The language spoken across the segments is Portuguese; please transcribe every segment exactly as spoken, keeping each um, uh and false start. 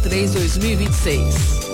três, dois mil e vinte e seis.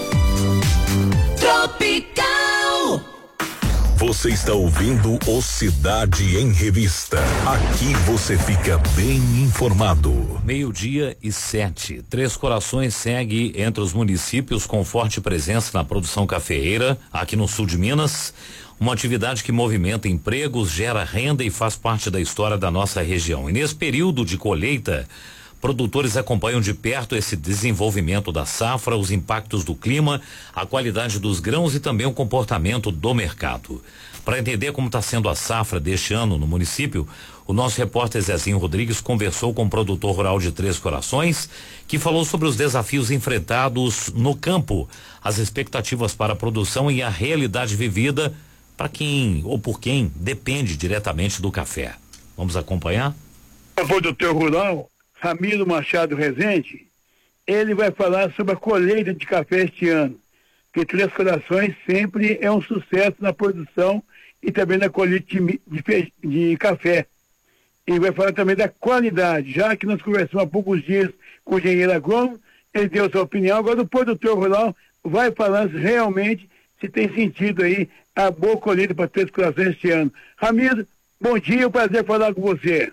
Tropical. Você está ouvindo o Cidade em Revista. Aqui você fica bem informado. Meio-dia e sete. Três Corações segue entre os municípios com forte presença na produção cafeeira, aqui no sul de Minas. Uma atividade que movimenta empregos, gera renda e faz parte da história da nossa região. E nesse período de colheita, produtores acompanham de perto esse desenvolvimento da safra, os impactos do clima, a qualidade dos grãos e também o comportamento do mercado. Para entender como está sendo a safra deste ano no município, o nosso repórter Zezinho Rodrigues conversou com o produtor rural de Três Corações, que falou sobre os desafios enfrentados no campo, as expectativas para a produção e a realidade vivida para quem ou por quem depende diretamente do café. Vamos acompanhar? O produtor rural Ramiro Machado Rezende, ele vai falar sobre a colheita de café este ano, que Três Corações sempre é um sucesso na produção e também na colheita de, de, de café. E vai falar também da qualidade, já que nós conversamos há poucos dias com o engenheiro agrônomo, ele deu sua opinião, agora o produtor rural vai falar realmente se tem sentido aí a boa colheita para Três Corações este ano. Ramiro, bom dia, é um prazer falar com você.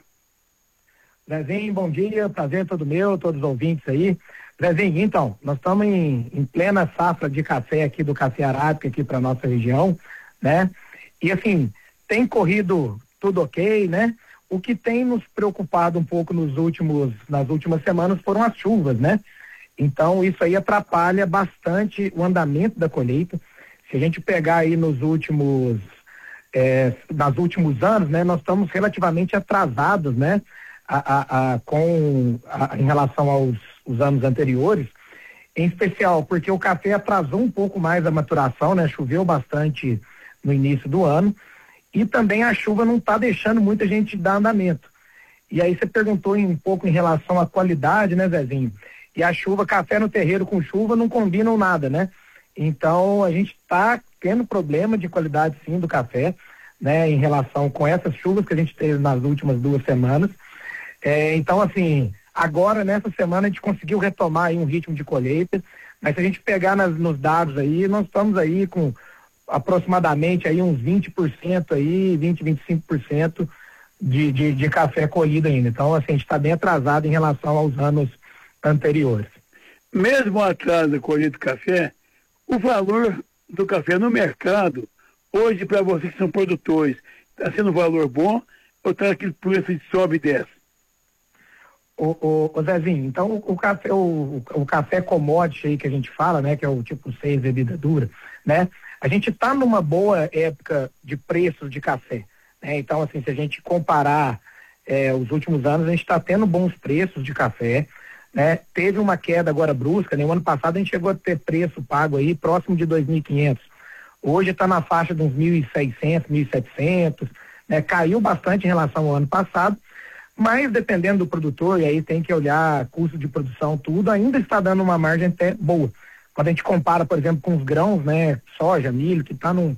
Zezinho, bom dia, prazer todo meu, todos os ouvintes aí. Zezinho, então, nós estamos em, em plena safra de café aqui do café arábica aqui para nossa região, né? E assim, tem corrido tudo ok, né? O que tem nos preocupado um pouco nos últimos, nas últimas semanas foram as chuvas, né? Então, isso aí atrapalha bastante o andamento da colheita. Se a gente pegar aí nos últimos, é, nos últimos anos, né? Nós estamos relativamente atrasados, né? A, a, a, com, a, em relação aos os anos anteriores, em especial porque o café atrasou um pouco mais a maturação, né? Choveu bastante no início do ano e também a chuva não está deixando muita gente dar andamento. E aí você perguntou em, um pouco em relação à qualidade, né, Zezinho? E a chuva, café no terreiro com chuva não combinam nada, né? Então a gente está tendo problema de qualidade sim do café, né? Em relação com essas chuvas que a gente teve nas últimas duas semanas. É, então, assim, agora nessa semana a gente conseguiu retomar aí um ritmo de colheita, mas se a gente pegar nas, nos dados aí, nós estamos aí com aproximadamente aí uns vinte por cento aí, vinte, vinte e cinco por cento de, de, de café colhido ainda. Então, assim, a gente está bem atrasado em relação aos anos anteriores. Mesmo o atraso da colheita do café, o valor do café no mercado, hoje para vocês que são produtores, está sendo um valor bom ou está aquele preço de sobe e desce? O, o, o Zezinho, então o, o café, o, o café commodity aí que a gente fala, né, que é o tipo seis bebida dura, né, a gente está numa boa época de preços de café, né, então assim, se a gente comparar é, os últimos anos, a gente está tendo bons preços de café, né, teve uma queda agora brusca, né, o ano passado a gente chegou a ter preço pago aí próximo de dois mil e quinhentos, hoje está na faixa de uns mil e seiscentos, mil e setecentos, né, caiu bastante em relação ao ano passado, mas dependendo do produtor, e aí tem que olhar custo de produção, tudo, ainda está dando uma margem até boa. Quando a gente compara, por exemplo, com os grãos, né, soja, milho, que está num,